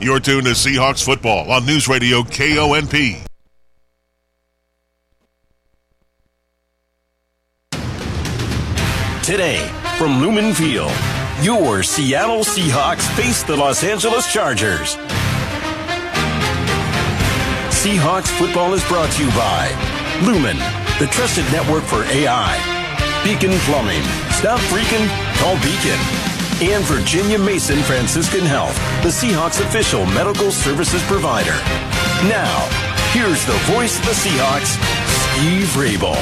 You're tuned to Seahawks football on News Radio KONP. Today, from Lumen Field, your Seattle Seahawks face the Los Angeles Chargers. Seahawks football is brought to you by Lumen, the trusted network for AI, Beacon Plumbing, stop freaking, call Beacon, and Virginia Mason Franciscan Health, the Seahawks official medical services provider. Now, here's the voice of the Seahawks, Steve Raible.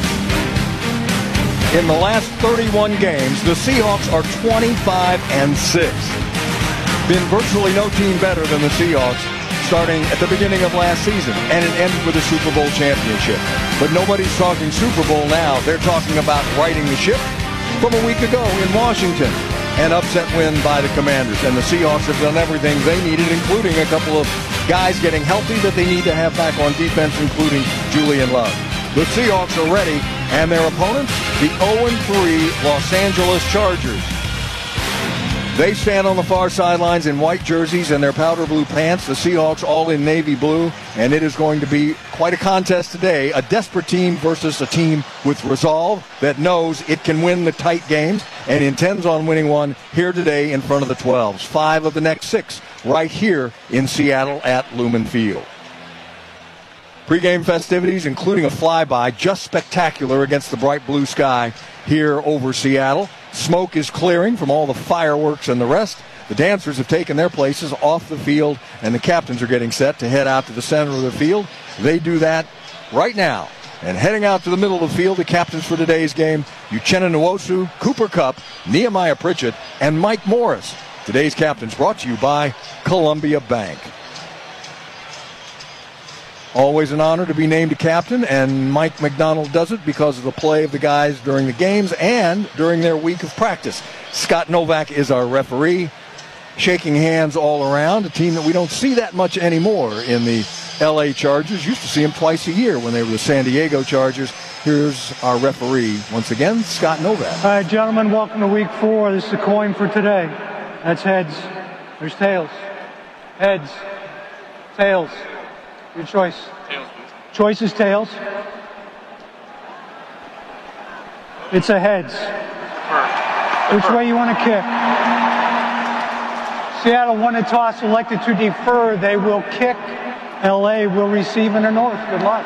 In the last 31 games, the Seahawks are 25-6. Been virtually no team better than the Seahawks starting at the beginning of last season, and it ended with a Super Bowl championship. But nobody's talking Super Bowl now. They're talking about righting the ship from a week ago in Washington. An upset win by the Commanders, and the Seahawks have done everything they needed, including a couple of guys getting healthy that they need to have back on defense, including Julian Love. The Seahawks are ready, and their opponents, the 0-3 Los Angeles Chargers. They stand on the far sidelines in white jerseys and their powder blue pants. The Seahawks all in navy blue, and it is going to be quite a contest today. A desperate team versus a team with resolve that knows it can win the tight games and intends on winning one here today in front of the 12s. 5 of the next 6 right here in Seattle at Lumen Field. Pre-game festivities, including a flyby, just spectacular against the bright blue sky here over Seattle. Smoke is clearing from all the fireworks and the rest. The dancers have taken their places off the field, and the captains are getting set to head out to the center of the field. They do that right now. And heading out to the middle of the field, the captains for today's game, Uchenna Nwosu, Cooper Kupp, Nehemiah Pritchett, and Mike Morris. Today's captains brought to you by Columbia Bank. Always an honor to be named a captain, and Mike McDonald does it because of the play of the guys during the games and during their week of practice. Scott Novak is our referee, shaking hands all around, a team that we don't see that much anymore in the L.A. Chargers. Used to see them twice a year when they were the San Diego Chargers. Here's our referee once again, Scott Novak. All right, gentlemen, welcome to week 4. This is the coin for today. That's heads. There's tails. Heads. Tails. Your choice. Tails, please. Choice is tails. It's a heads. Which way you want to kick? Seattle won a toss, elected to defer. They will kick. LA will receive in the north. Good luck.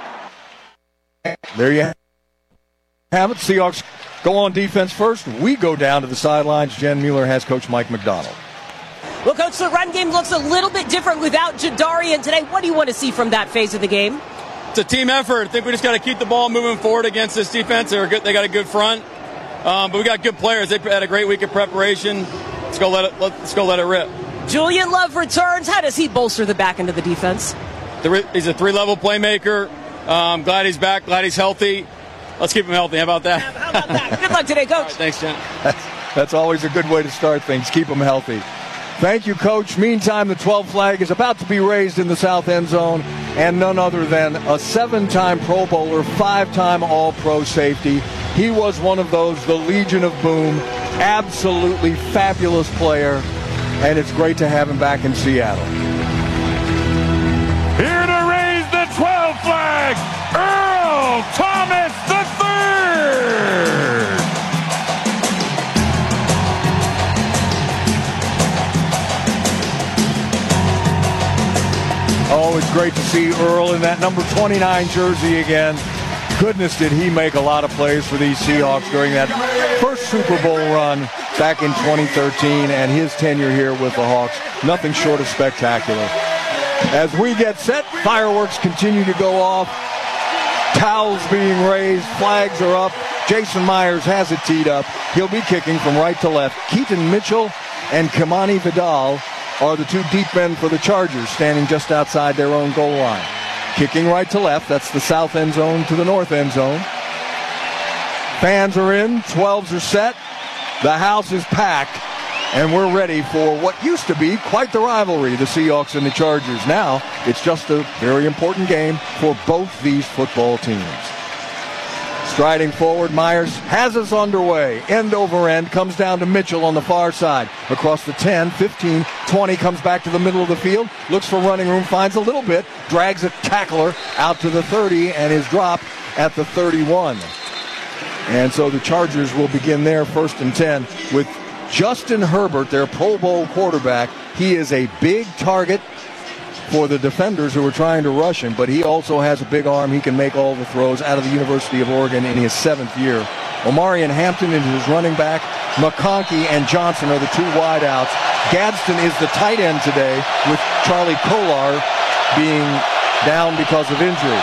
There you have it. Seahawks go on defense first. We go down to the sidelines. Jen Mueller has Coach Mike McDonald. Well, Coach, the run game looks a little bit different without Jadarian today. What do you want to see from that phase of the game? It's a team effort. I think we just got to keep the ball moving forward against this defense. They got a good front, but we got good players. They had a great week of preparation. Let's go let it rip. Julian Love returns. How does he bolster the back end of the defense? He's a 3-level playmaker. Glad he's back. Glad he's healthy. Let's keep him healthy. How about that? How about that? Good luck today, Coach. All right, thanks, Jen. That's always a good way to start things. Keep them healthy. Thank you, Coach. Meantime, the 12 flag is about to be raised in the south end zone, and none other than a 7-time Pro Bowler, 5-time All-Pro safety. He was one of those, the Legion of Boom, absolutely fabulous player, and it's great to have him back in Seattle. Here to raise the 12 flag, Earl Thomas III. Oh, it's great to see Earl in that number 29 jersey again. Goodness, did he make a lot of plays for these Seahawks during that first Super Bowl run back in 2013, and his tenure here with the Hawks, nothing short of spectacular. As we get set, fireworks continue to go off, towels being raised, flags are up. Jason Myers has it teed up. He'll be kicking from right to left. Keaton Mitchell and Kamani Vidal are the two deep men for the Chargers, standing just outside their own goal line. Kicking right to left, that's the south end zone to the north end zone. Fans are in, 12s are set, the house is packed, and we're ready for what used to be quite the rivalry, the Seahawks and the Chargers. Now, it's just a very important game for both these football teams. Striding forward, Myers has us underway. End over end, comes down to Mitchell on the far side. Across the 10, 15, 20, comes back to the middle of the field. Looks for running room, finds a little bit. Drags a tackler out to the 30 and is dropped at the 31. And so the Chargers will begin their 1st and 10 with Justin Herbert, their Pro Bowl quarterback. He is a big target for the defenders who are trying to rush him, but he also has a big arm. He can make all the throws out of the University of Oregon in his 7th year. Omarion Hampton is his running back. McConkey and Johnson are the 2 wideouts. Gadsden is the tight end today, with Charlie Kolar being down because of injury.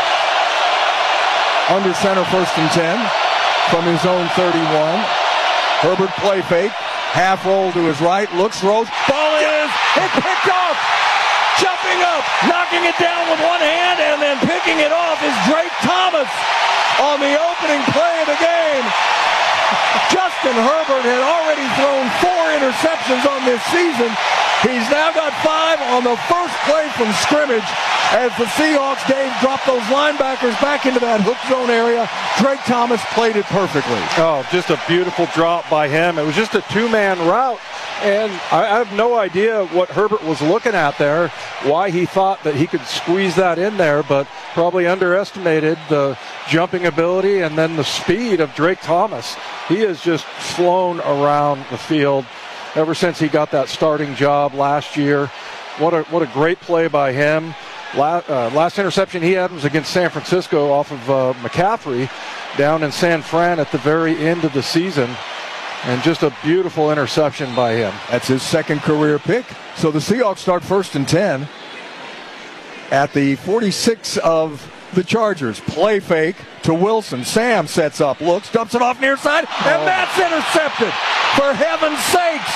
Under center, 1st and 10 from his own 31. Herbert play fake, half roll to his right, looks, throws, ball is picked off. Jumping up, knocking it down with one hand, and then picking it off is Drake Thomas on the opening play of the game. Justin Herbert had already thrown 4 interceptions on this season. He's now got 5 on the first play from scrimmage as the Seahawks, Dave, dropped those linebackers back into that hook zone area. Drake Thomas played it perfectly. Oh, just a beautiful drop by him. It was just a 2-man route. And I have no idea what Herbert was looking at there, why he thought that he could squeeze that in there, but probably underestimated the jumping ability and then the speed of Drake Thomas. He has just flown around the field ever since he got that starting job last year. What a great play by him. Last interception he had was against San Francisco off of McCaffrey down in San Fran at the very end of the season. And just a beautiful interception by him. That's his 2nd career pick. So the Seahawks start 1st and 10 at the 46 of the Chargers. Play fake to Wilson. Sam sets up, looks, dumps it off near side, and that's intercepted. For heaven's sakes.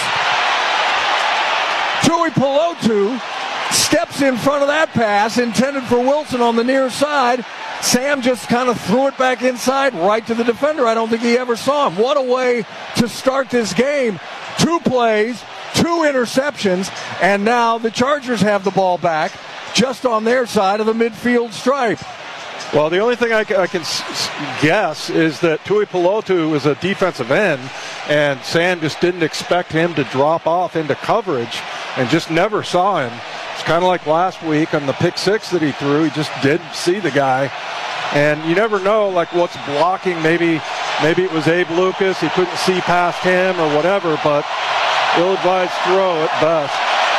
Tui Pelotu steps in front of that pass intended for Wilson on the near side. Sam just kind of threw it back inside, right to the defender. I don't think he ever saw him. What a way to start this game. 2 plays, 2 interceptions, and now the Chargers have the ball back just on their side of the midfield stripe. Well, the only thing I can guess is that Tui Pelotu is a defensive end, and Sam just didn't expect him to drop off into coverage and just never saw him. It's kind of like last week on the pick 6 that he threw. He just didn't see the guy. And you never know, like, what's blocking. Maybe it was Abe Lucas. He couldn't see past him or whatever, but ill-advised throw at best.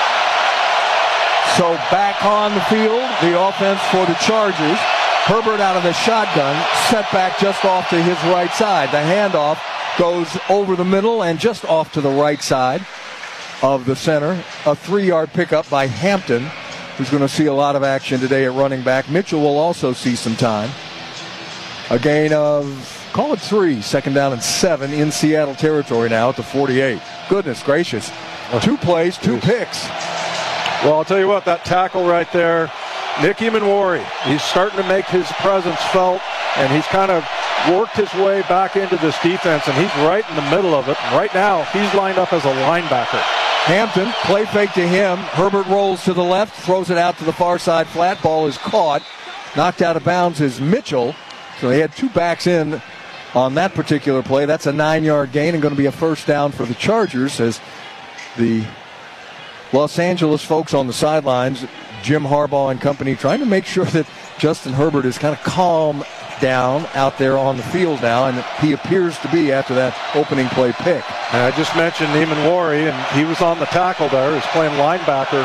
So back on the field, the offense for the Chargers. Herbert out of the shotgun, set back just off to his right side. The handoff goes over the middle and just off to the right side of the center. A 3-yard pickup by Hampton, who's going to see a lot of action today at running back. Mitchell will also see some time. A gain of, call it 3, 2nd down and 7 in Seattle territory now at the 48. Goodness gracious. 2 plays, 2 picks. Well, I'll tell you what, that tackle right there, Nick Emanwari, he's starting to make his presence felt, and he's kind of worked his way back into this defense, and he's right in the middle of it. And right now, he's lined up as a linebacker. Hampton, play fake to him. Herbert rolls to the left, throws it out to the far side. Flat ball is caught. Knocked out of bounds is Mitchell. So they had 2 backs in on that particular play. That's a 9-yard gain and going to be a 1st down for the Chargers as the Los Angeles folks on the sidelines, Jim Harbaugh and company, trying to make sure that Justin Herbert is kind of calm down out there on the field now, and he appears to be after that opening play pick. And I just mentioned Emanwari, and he was on the tackle there. He's playing linebacker.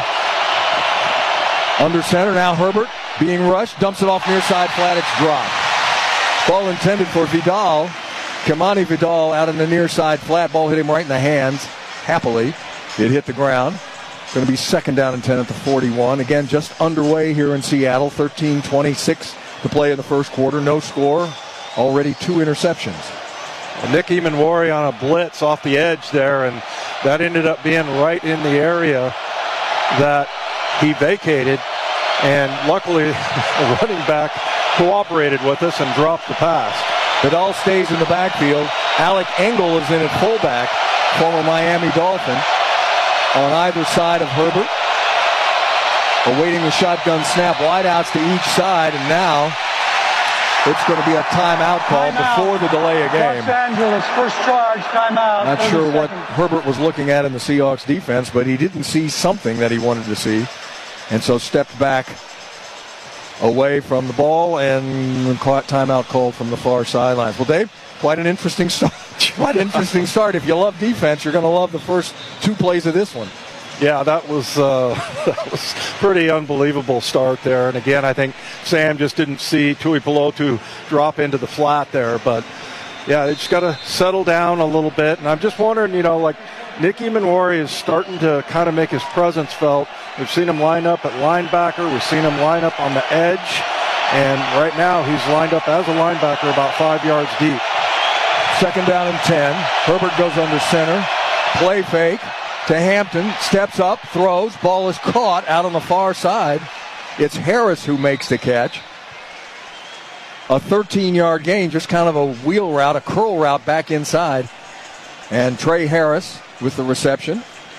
Under center now, Herbert being rushed, dumps it off near side flat. It's dropped. Ball intended for Vidal. Kimani Vidal out in the near side flat. Ball hit him right in the hands. Happily, it hit the ground. Going to be 2nd down and 10 at the 41. Again, just underway here in Seattle. 13:26 to play in the first quarter. No score. Already 2 interceptions. Well, Nick Emanwari on a blitz off the edge there, and that ended up being right in the area that he vacated. And luckily, the running back cooperated with us and dropped the pass. Vidal stays in the backfield. Alec Engel is in at fullback, former Miami Dolphin. On either side of Herbert, awaiting the shotgun snap, wideouts to each side, and now It's going to be a timeout call before the delay of game. Los Angeles, first charge, timeout. Not sure what Herbert was looking at in the Seahawks defense, but he didn't see something that he wanted to see, and so stepped back away from the ball and timeout called from the far sidelines. Well, Dave, quite an interesting start. Quite an interesting start. If you love defense, you're going to love the first 2 plays of this one. Yeah, that was pretty unbelievable start there. And again, I think Sam just didn't see Tuipulotu drop into the flat there. But yeah, they just got to settle down a little bit. And I'm just wondering, like Nick Emmanwori is starting to kind of make his presence felt. We've seen him line up at linebacker. We've seen him line up on the edge. And right now he's lined up as a linebacker about 5 yards deep. 2nd down and 10. Herbert goes under center. Play fake to Hampton. Steps up, throws. Ball is caught out on the far side. It's Harris who makes the catch. A 13-yard gain, just kind of a wheel route, a curl route back inside. And Trey Harris with the reception.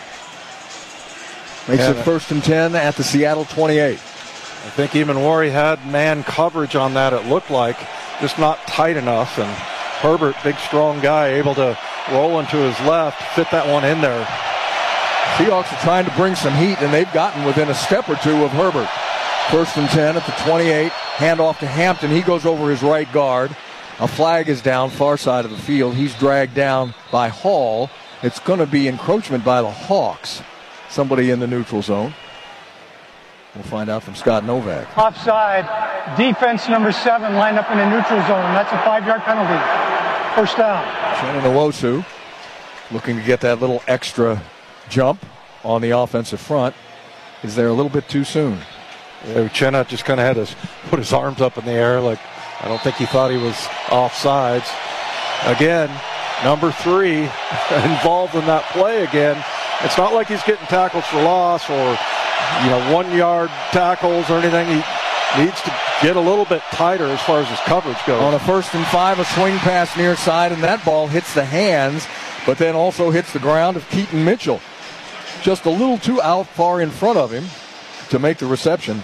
Makes it 1st and 10 at the Seattle 28. I think Emmanwori had man coverage on that, it looked like. Just not tight enough. And Herbert, big, strong guy, able to roll into his left, fit that one in there. Seahawks are trying to bring some heat, and they've gotten within a step or two of Herbert. 1st and 10 at the 28. Handoff to Hampton. He goes over his right guard. A flag is down, far side of the field. He's dragged down by Hall. It's going to be encroachment by the Hawks. Somebody in the neutral zone. We'll find out from Scott Novak. Offside. Defense number 7 lined up in a neutral zone. That's a 5-yard penalty. 1st down. Shannon Nwosu looking to get that little extra jump on the offensive front. Is there a little bit too soon? Uchenna just kind of had to put his arms up in the air. Like, I don't think he thought he was offsides. Again, number 3 involved in that play again. It's not like he's getting tackles for loss or 1-yard tackles or anything. He needs to get a little bit tighter as far as his coverage goes. On a 1st and 5, a swing pass near side, and that ball hits the hands, but then also hits the ground of Keaton Mitchell. Just a little too out far in front of him to make the reception.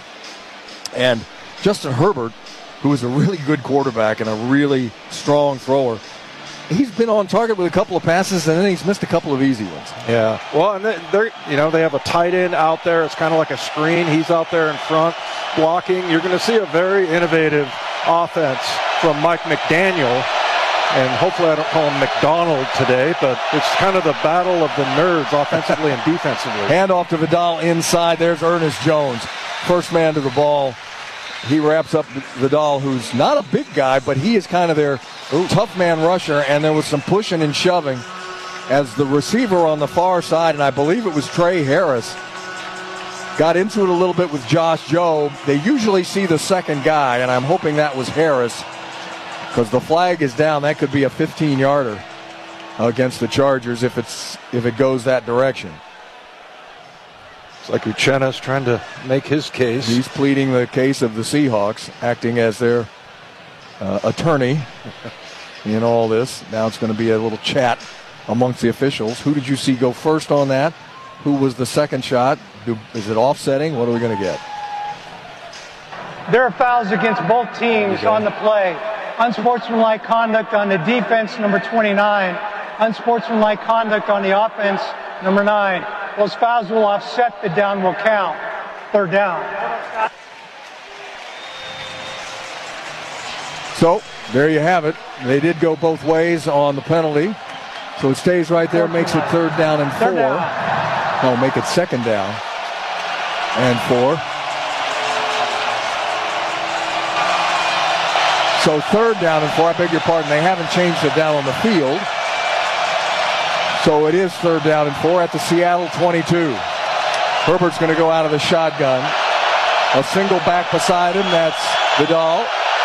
And Justin Herbert, who is a really good quarterback and a really strong thrower, he's been on target with a couple of passes, and then he's missed a couple of easy ones. Yeah. Well, and they have a tight end out there. It's kind of like a screen. He's out there in front blocking. You're going to see a very innovative offense from Mike McDaniel. And hopefully I don't call him McDonald today, but it's kind of the battle of the nerds offensively and defensively. Handoff to Vidal inside. There's Ernest Jones. First man to the ball. He wraps up Vidal, who's not a big guy, but he is kind of their tough man rusher. And there was some pushing and shoving as the receiver on the far side, and I believe it was Trey Harris, got into it a little bit with Josh Jobe. They usually see the second guy, and I'm hoping that was Harris, because the flag is down. That could be a 15-yarder against the Chargers if it goes that direction. It's like Uchenna's trying to make his case. He's pleading the case of the Seahawks, acting as their attorney in all this. Now it's going to be a little chat amongst the officials. Who did you see go first on that? Who was the second shot? Is it offsetting? What are we going to get? There are fouls against both teams on the play. Unsportsmanlike conduct on the defense, number 29. Unsportsmanlike conduct on the offense, number 9. Those fouls will offset, the down will count. 3rd down. So, there you have it. They did go both ways on the penalty. So it stays right there, makes it 3rd down and 4. No, make it 2nd down and 4. So 3rd down and 4, I beg your pardon, they haven't changed it down on the field. So it is 3rd down and 4 at the Seattle 22. Herbert's going to go out of the shotgun. A single back beside him, that's Vidal.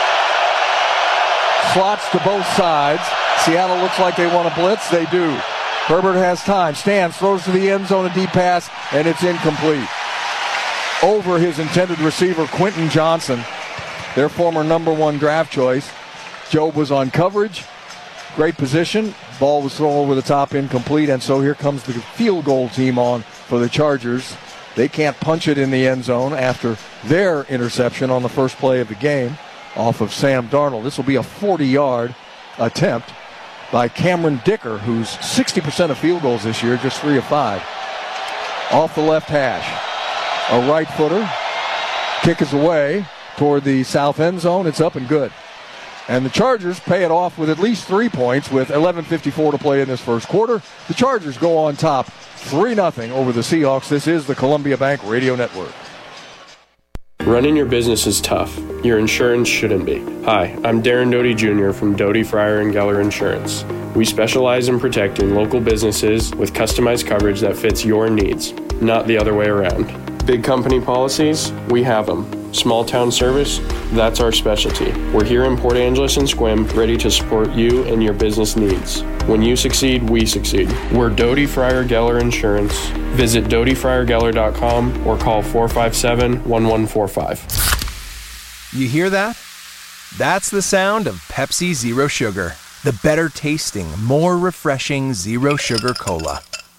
Slots to both sides. Seattle looks like they want to blitz, they do. Herbert has time, stands, throws to the end zone, a deep pass, and it's incomplete. Over his intended receiver, Quentin Johnson, their former number 1 draft choice. Jobe was on coverage. Great position. Ball was thrown over the top, incomplete. And so here comes the field goal team on for the Chargers. They can't punch it in the end zone after their interception on the first play of the game. off of Sam Darnold. This will be a 40-yard attempt by Cameron Dicker, who's 60% of field goals this year, just 3 of 5. Off the left hash. A right footer. Kick is away toward the south end zone. It's up and good. And the Chargers pay it off with at least 3 points with 11:54 to play in this first quarter. The Chargers go on top 3-0 over the Seahawks. This is the Columbia Bank Radio Network. Running your business is tough. Your insurance shouldn't be. Hi, I'm Darren Doty Jr. from Doty, Fryer & Geller Insurance. We specialize in protecting local businesses with customized coverage that fits your needs, not the other way around. Big company policies, we have them. Small town service, that's our specialty. We're here in Port Angeles and Sequim, ready to support you and your business needs. When you succeed, we succeed. We're Doty Fryer Geller Insurance. Visit DotyFryerGeller.com or call 457-1145. You hear that? That's the sound of Pepsi Zero Sugar, the better tasting, more refreshing Zero Sugar Cola.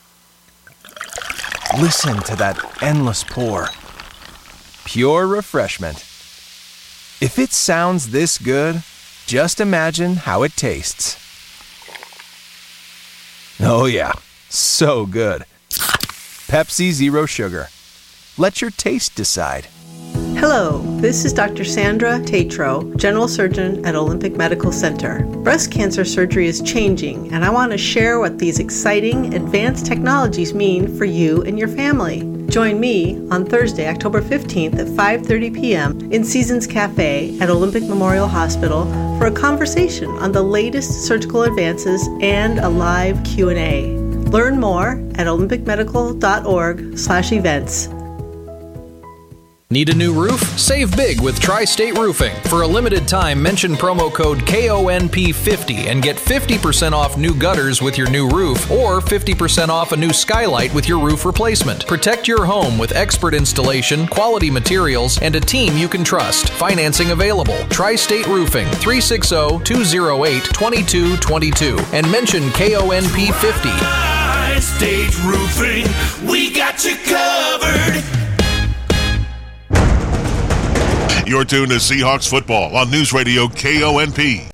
Listen to that endless pour. Pure refreshment. If it sounds this good, just imagine how it tastes. Oh yeah, so good. Pepsi Zero Sugar. Let your taste decide. Hello, this is Dr. Sandra Tatro, General Surgeon at Olympic Medical Center. Breast cancer surgery is changing, and I want to share what these exciting, advanced technologies mean for you and your family. Join me on Thursday, October 15th at 5:30 p.m. in Seasons Cafe at Olympic Memorial Hospital for a conversation on the latest surgical advances and a live Q&A. Learn more at olympicmedical.org/events. Need a new roof? Save big with Tri-State Roofing. For a limited time, mention promo code KONP50 and get 50% off new gutters with your new roof or 50% off a new skylight with your roof replacement. Protect your home with expert installation, quality materials, and a team you can trust. Financing available. Tri-State Roofing, 360-208-2222 and mention KONP50. Tri-State Roofing, we got you covered. You're tuned to Seahawks football on News Radio KONP.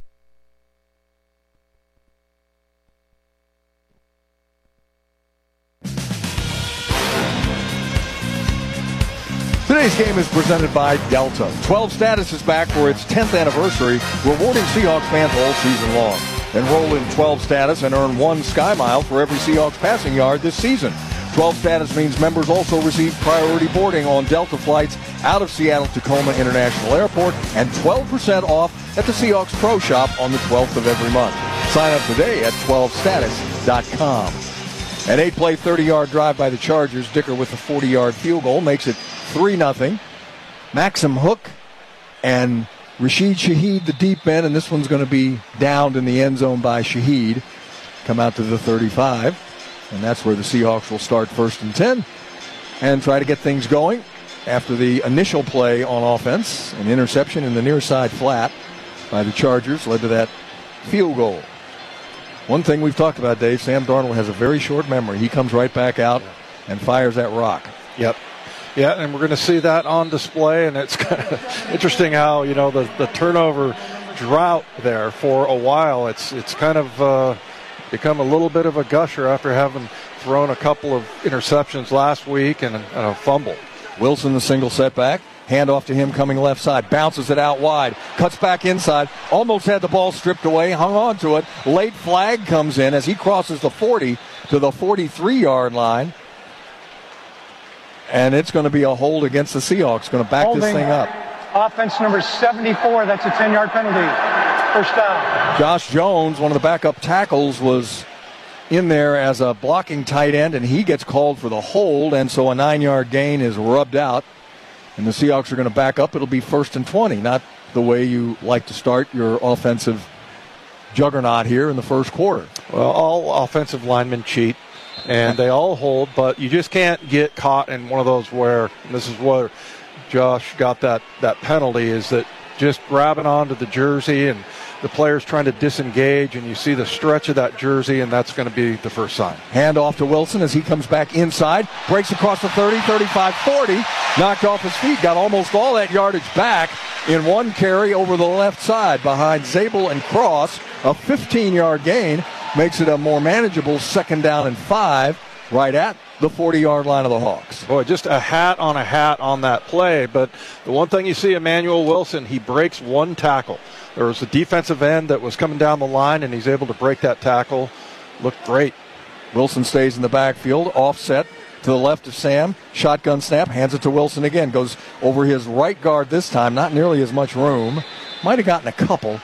Today's game is presented by Delta. 12 Status is back for its 10th anniversary, rewarding Seahawks fans all season long. Enroll in 12 Status and earn 1 Sky Mile for every Seahawks passing yard this season. 12 Status means members also receive priority boarding on Delta flights out of Seattle-Tacoma International Airport and 12% off at the Seahawks Pro Shop on the 12th of every month. Sign up today at 12status.com. An 8-play, 30-yard drive by the Chargers. Dicker with a 40-yard field goal makes it 3-0. Maxim Hook and Rashid Shaheed, the deep end, and this one's going to be downed in the end zone by Shaheed. Come out to the 35. And that's where the Seahawks will start 1st and 10 and try to get things going after the initial play on offense. An interception in the near side flat by the Chargers led to that field goal. One thing we've talked about, Dave, Sam Darnold has a very short memory. He comes right back out and fires that rock. Yep. Yeah, and we're going to see that on display, and it's kind of interesting how, you know, the turnover drought there for a while. It's kind of become a little bit of a gusher after having thrown a couple of interceptions last week and a fumble. Wilson, the single setback. Handoff to him coming left side. Bounces it out wide. Cuts back inside. Almost had the ball stripped away. Hung on to it. Late flag comes in as he crosses the 40 to the 43-yard line. And it's going to be a hold against the Seahawks. Going to back Holding. This thing up. Offense number 74. That's a 10-yard penalty. First down. Josh Jones, one of the backup tackles, was in there as a blocking tight end, and he gets called for the hold, and so a 9-yard gain is rubbed out. And the Seahawks are going to back up. It'll be 1st and 20, not the way you like to start your offensive juggernaut here in the first quarter. Well, all offensive linemen cheat, and they all hold, but you just can't get caught in one of those where, and this is where Josh got that penalty, is that just grabbing onto the jersey and the players trying to disengage, and you see the stretch of that jersey, and that's going to be the first sign. Hand off to Wilson as he comes back inside, breaks across the 30, 35, 40, knocked off his feet, got almost all that yardage back in one carry over the left side behind Zabel and Cross. A 15-yard gain makes it a more manageable 2nd down and 5 right at the 40-yard line of the Hawks. Boy, just a hat on that play. But the one thing you see, Emmanuel Wilson, he breaks one tackle. There was a defensive end that was coming down the line, and he's able to break that tackle. Looked great. Wilson stays in the backfield, offset to the left of Sam. Shotgun snap, hands it to Wilson again. Goes over his right guard this time, not nearly as much room. Might have gotten a couple.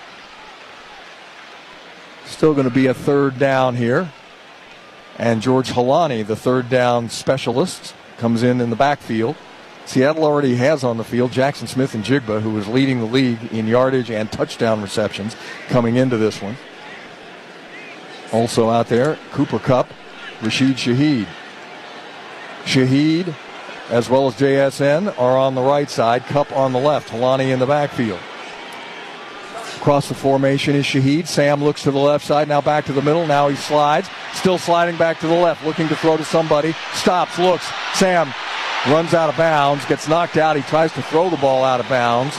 Still going to be a 3rd down here. And George Halani, the 3rd down specialist, comes in the backfield. Seattle already has on the field Jackson Smith and Jigba, who was leading the league in yardage and touchdown receptions coming into this one. Also out there, Cooper Kupp, Rashid Shaheed. Shaheed, as well as JSN, are on the right side. Kupp on the left. Halani in the backfield. Across the formation is Shaheed. Sam looks to the left side, now back to the middle. Now he slides, still sliding back to the left, looking to throw to somebody. Stops, looks. Sam runs out of bounds, gets knocked out. He tries to throw the ball out of bounds.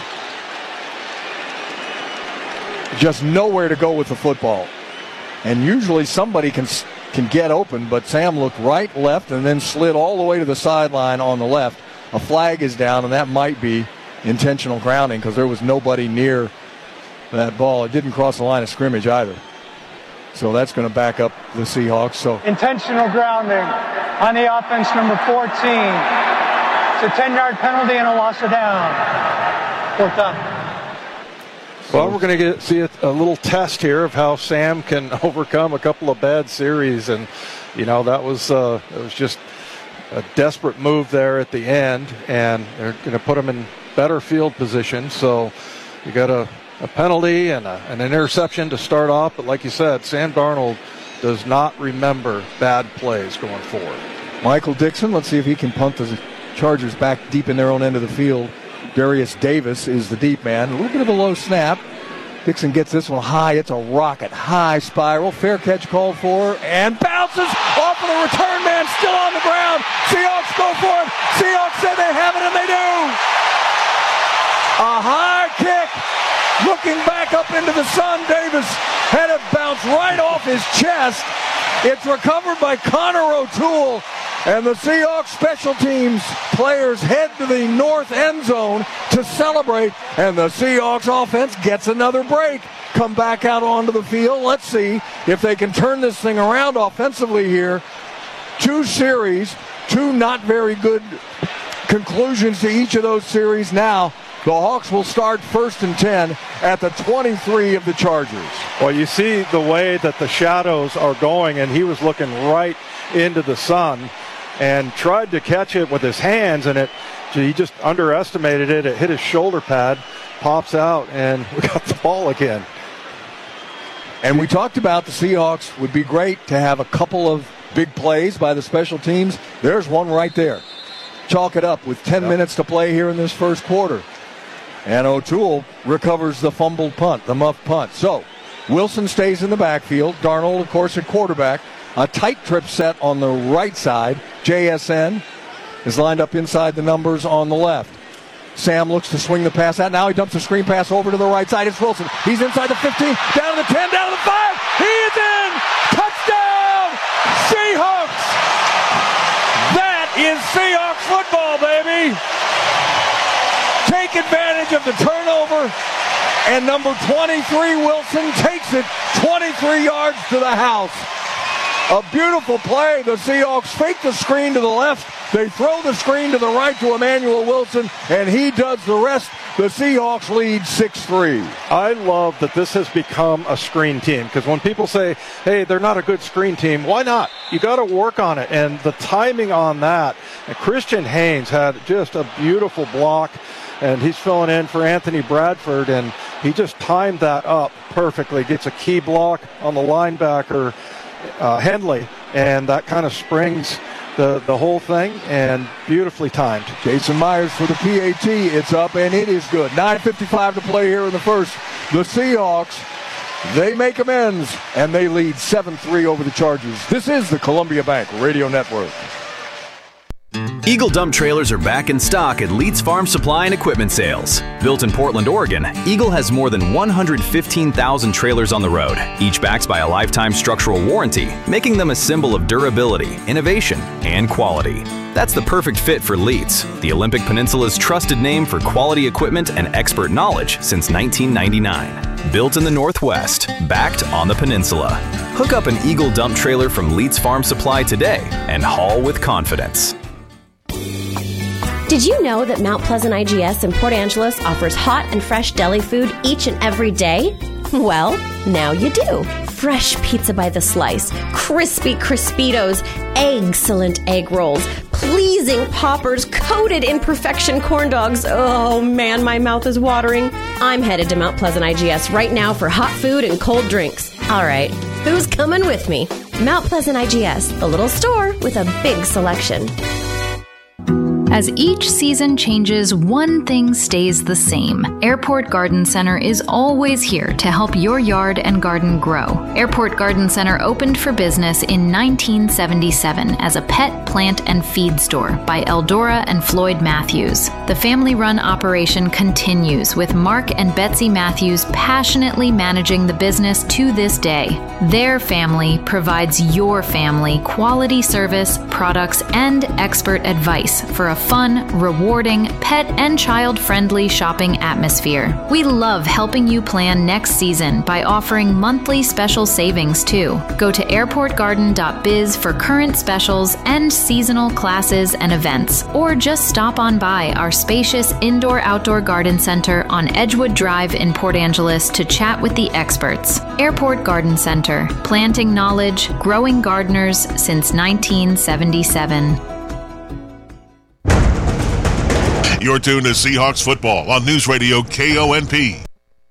Just nowhere to go with the football. And usually somebody can get open, but Sam looked right, left, and then slid all the way to the sideline on the left. A flag is down, and that might be intentional grounding because there was nobody near that ball. It didn't cross the line of scrimmage either. So that's going to back up the Seahawks. So intentional grounding on the offense, number 14. It's a 10-yard penalty and a loss of down. 4th down. Well, we're going to see a little test here of how Sam can overcome a couple of bad series. And, that was it was just a desperate move there at the end. And they're going to put him in better field position. So you got a penalty and an interception to start off. But like you said, Sam Darnold does not remember bad plays going forward. Michael Dixon, let's see if he can punt the Chargers back deep in their own end of the field. Darius Davis is the deep man. A little bit of a low snap. Dixon gets this one high. It's a rocket. High spiral. Fair catch called for. And bounces off of the return man. Still on the ground. Seahawks go for it. Seahawks say they have it, and they do. A high kick. Looking back up into the sun. Davis had it bounce right off his chest. It's recovered by Connor O'Toole. And the Seahawks special teams players head to the north end zone to celebrate. And the Seahawks offense gets another break. Come back out onto the field. Let's see if they can turn this thing around offensively here. 2 series, 2 not very good conclusions to each of those series. Now the Hawks will start 1st and 10 at the 23 of the Chargers. Well, you see the way that the shadows are going, and he was looking right into the sun and tried to catch it with his hands, and he just underestimated it. It hit his shoulder pad, pops out, and we got the ball again. And we talked about the Seahawks would be great to have a couple of big plays by the special teams. There's one right there. Chalk it up with 10 minutes to play here in this first quarter. And O'Toole recovers the fumbled punt, the muff punt. So Wilson stays in the backfield. Darnold, of course, at quarterback. A tight trip set on the right side. JSN is lined up inside the numbers on the left. Sam looks to swing the pass out. Now he dumps a screen pass over to the right side. It's Wilson. He's inside the 15, down to the 10, down to the 5. He is in! Touchdown! Seahawks! That is Seahawks football, baby! Take advantage of the turnover, and number 23, Wilson, takes it 23 yards to the house. A beautiful play. The Seahawks fake the screen to the left. They throw the screen to the right to Emmanuel Wilson, and he does the rest. The Seahawks lead 6-3. I love that this has become a screen team, because when people say, hey, they're not a good screen team, why not? You got to work on it, and the timing on that. And Christian Haynes had just a beautiful block, and he's filling in for Anthony Bradford, and he just timed that up perfectly. Gets a key block on the linebacker, Henley, and that kind of springs the whole thing, and beautifully timed. Jason Myers for the PAT. It's up, and it is good. 9:55 to play here in the first. The Seahawks They make amends, and they lead 7-3 over the Chargers. This is the Columbia Bank Radio Network. Eagle dump trailers are back in stock at Leeds Farm Supply and Equipment Sales. Built in Portland, Oregon, Eagle has more than 115,000 trailers on the road, each backed by a lifetime structural warranty, making them a symbol of durability, innovation, and quality. That's the perfect fit for Leeds, the Olympic Peninsula's trusted name for quality equipment and expert knowledge since 1999. Built in the Northwest, backed on the peninsula. Hook up an Eagle dump trailer from Leeds Farm Supply today and haul with confidence. Did you know that Mount Pleasant IGS in Port Angeles offers hot and fresh deli food each and every day? Well, now you do. Fresh pizza by the slice, crispy Crispitos, excellent egg rolls, pleasing poppers, coated in perfection corn dogs. Oh man, my mouth is watering. I'm headed to Mount Pleasant IGS right now for hot food and cold drinks. All right, who's coming with me? Mount Pleasant IGS, the little store with a big selection. As each season changes, one thing stays the same. Airport Garden Center is always here to help your yard and garden grow. Airport Garden Center opened for business in 1977 as a pet, plant, and feed store by Eldora and Floyd Matthews. The family-run operation continues with Mark and Betsy Matthews passionately managing the business to this day. Their family provides your family quality service, products, and expert advice for a fun, rewarding, pet and child-friendly shopping atmosphere. We love helping you plan next season by offering monthly special savings too. Go to airportgarden.biz for current specials and seasonal classes and events, or just stop on by our spacious indoor-outdoor garden center on Edgewood Drive in Port Angeles to chat with the experts. Airport Garden Center, planting knowledge, growing gardeners since 1977. You're tuned to Seahawks football on News Radio KONP.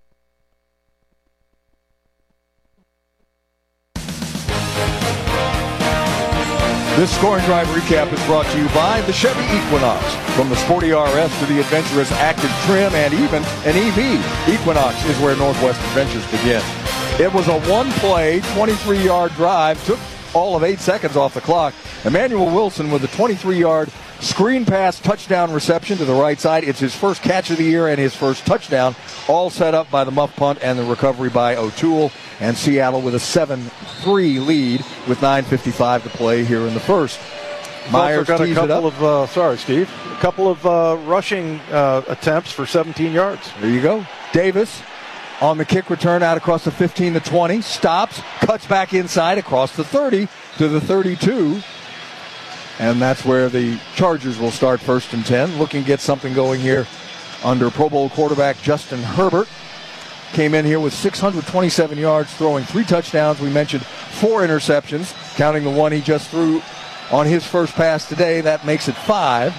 This scoring drive recap is brought to you by the Chevy Equinox. From the sporty RS to the adventurous active trim and even an EV, Equinox is where Northwest adventures begin. It was a one-play, 23-yard drive, took all of 8 seconds off the clock. Emmanuel Wilson with a 23-yard screen pass touchdown reception to the right side. It's his first catch of the year and his first touchdown, all set up by the muff punt and the recovery by O'Toole. And Seattle with a 7-3 lead with 9:55 to play here in the first. Myers got a tees couple it up. A couple of rushing attempts for 17 yards. There you go. Davis on the kick return out across the 15 to 20. Stops, cuts back inside across the 30 to the 32. And that's where the Chargers will start 1st and 10. Looking to get something going here under Pro Bowl quarterback Justin Herbert. Came in here with 627 yards, throwing 3 touchdowns. We mentioned 4 interceptions, counting the one he just threw on his first pass today. That makes it 5.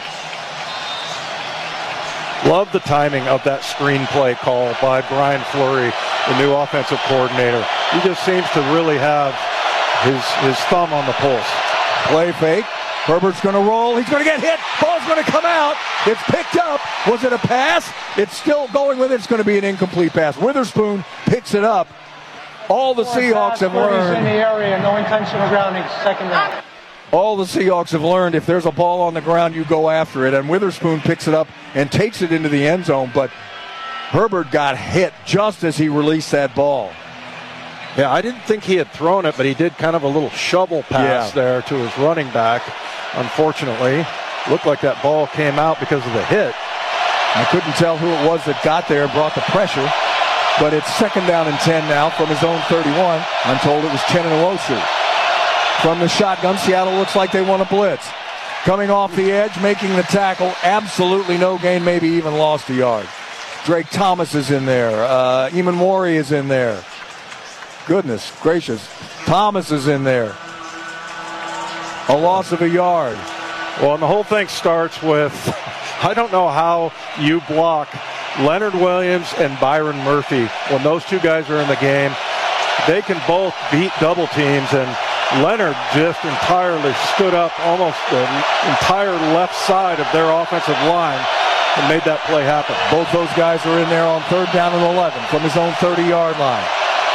Love the timing of that screenplay call by Brian Fleury, the new offensive coordinator. He just seems to really have his thumb on the pulse. Play fake. Herbert's going to roll. He's going to get hit. Ball's going to come out. It's picked up. Was it a pass? It's still going with it. It's going to be an incomplete pass. Witherspoon picks it up. All the Seahawks have learned. In the area, no intentional grounding, second down. All the Seahawks have learned if there's a ball on the ground, you go after it. And Witherspoon picks it up and takes it into the end zone. But Herbert got hit just as he released that ball. Yeah, I didn't think he had thrown it, but he did kind of a little shovel pass there to his running back. Unfortunately, looked like that ball came out because of the hit. I couldn't tell who it was that got there and brought the pressure, but it's 2nd down and 10 now from his own 31. I'm told it was Chenin Owosu. From the shotgun, Seattle looks like they want to blitz. Coming off the edge, making the tackle, absolutely no gain, maybe even lost a yard. Drake Thomas is in there. Eamon Mori is in there. Goodness gracious. Thomas is in there. A loss of a yard. Well, and the whole thing starts with, I don't know how you block Leonard Williams and Byron Murphy when those two guys are in the game. They can both beat double teams, and Leonard just entirely stood up almost the entire left side of their offensive line and made that play happen. Both those guys are in there on 3rd down and 11 from his own 30-yard line.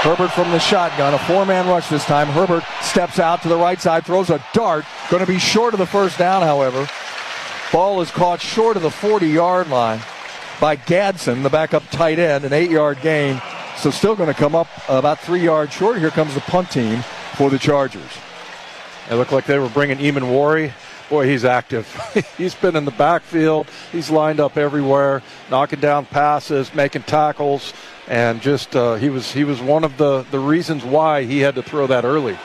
Herbert from the shotgun, a 4-man rush this time. Herbert steps out to the right side, throws a dart. Going to be short of the first down, however. Ball is caught short of the 40-yard line by Gadsden, the backup tight end, an 8-yard gain. So still going to come up about 3 yards short. Here comes the punt team for the Chargers. It looked like they were bringing Eamon Worry. Boy, he's active. He's been in the backfield. He's lined up everywhere, knocking down passes, making tackles, and just he was one of the reasons why he had to throw that early.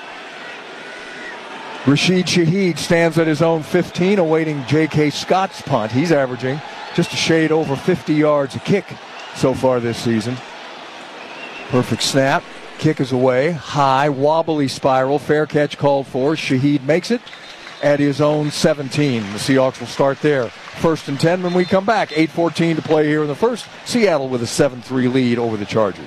Rashid Shaheed stands at his own 15, awaiting J.K. Scott's punt. He's averaging just a shade over 50 yards a kick so far this season. Perfect snap. Kick is away. High, wobbly spiral. Fair catch called for. Shaheed makes it at his own 17. The Seahawks will start there. 1st and 10 when we come back. 8:14 to play here in the first. Seattle with a 7-3 lead over the Chargers.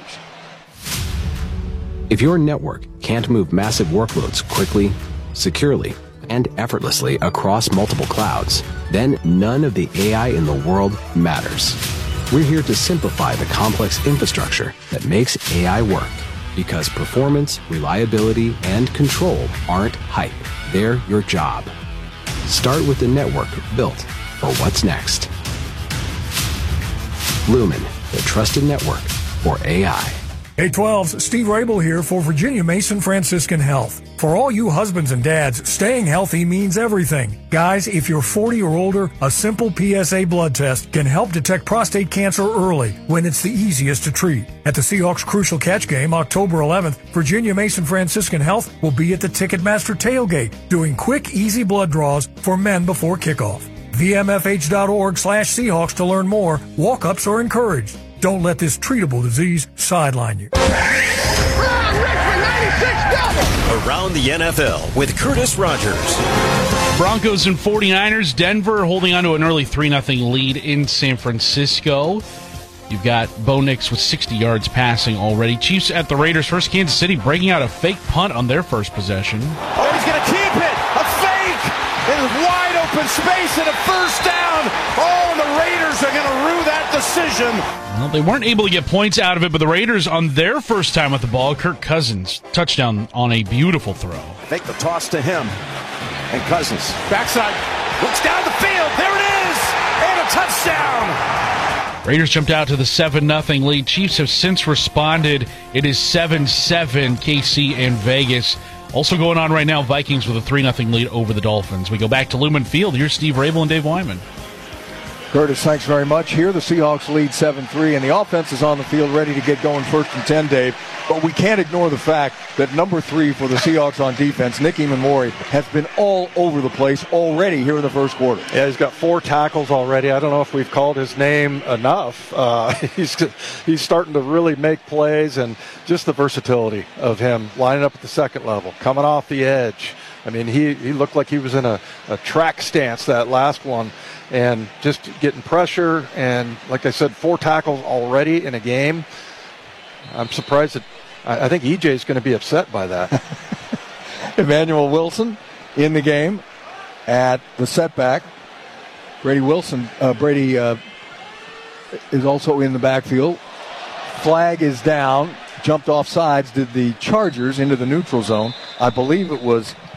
If your network can't move massive workloads quickly, securely, and effortlessly across multiple clouds, then none of the AI in the world matters. We're here to simplify the complex infrastructure that makes AI work, because performance, reliability, and control aren't hype. They're your job. Start with the network built for what's next. Lumen, the trusted network for AI. 812's Steve Rabel here for Virginia Mason Franciscan Health. For all you husbands and dads, staying healthy means everything. Guys, if you're 40 or older, a simple PSA blood test can help detect prostate cancer early when it's the easiest to treat. At the Seahawks Crucial Catch Game, October 11th, Virginia Mason Franciscan Health will be at the Ticketmaster tailgate doing quick, easy blood draws for men before kickoff. VMFH.org/Seahawks to learn more. Walk-ups are encouraged. Don't let this treatable disease sideline you. Around the NFL with Curtis Rogers. Broncos and 49ers. Denver holding on to an early 3-0 lead in San Francisco. You've got Bo Nix with 60 yards passing already. Chiefs at the Raiders. First, Kansas City breaking out a fake punt on their first possession. Oh, he's going to keep it. A fake. In wide open space and a first down. Oh, and the Raiders are going to rue that decision. Well, they weren't able to get points out of it, but the Raiders on their first time with the ball, Kirk Cousins, touchdown on a beautiful throw. Make the toss to him. And Cousins, backside, looks down the field. There it is. And a touchdown. Raiders jumped out to the 7-0 lead. Chiefs have since responded. It is 7-7, KC and Vegas. Also going on right now, Vikings with a 3-0 lead over the Dolphins. We go back to Lumen Field. Here's Steve Rabel and Dave Wyman. Curtis, thanks very much. Here the Seahawks lead 7-3, and the offense is on the field ready to get going 1st and 10, Dave. But we can't ignore the fact that number 3 for the Seahawks on defense, Nick Eamon-Morey, has been all over the place already here in the first quarter. Yeah, he's got 4 tackles already. I don't know if we've called his name enough. He's starting to really make plays, and just the versatility of him lining up at the second level, coming off the edge. I mean, he looked like he was in a track stance, that last one, and just getting pressure. And like I said, 4 tackles already in a game. I'm surprised that I think EJ is going to be upset by that. Emmanuel Wilson in the game at the setback. Brady is also in the backfield. Flag is down. Jumped off sides. Did the Chargers into the neutral zone. I believe it was